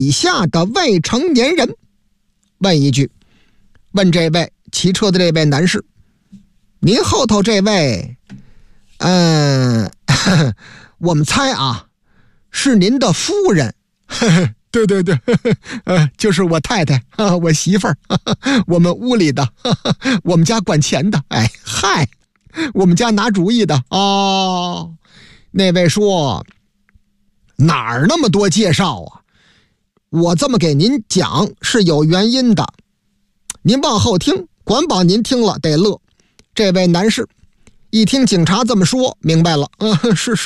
以下的未成年人。问一句，问这位骑车的这位男士，您后头这位我们猜啊，是您的夫人。对对对，就是我太太，我媳妇儿，我们屋里的，我们家管钱的。哎嗨，我们家拿主意的哦。那位说，哪儿那么多介绍啊？我这么给您讲是有原因的，您往后听，管保您听了得乐。这位男士一听警察这么说，明白了，是